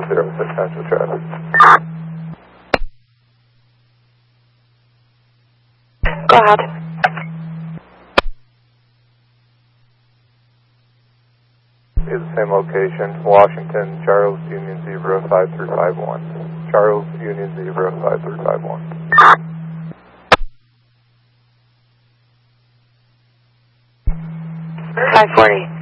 potential traffic. Go ahead. Is the same location, Washington, Charles Union Zebra 5351. Charles Union Zebra 5351. 540.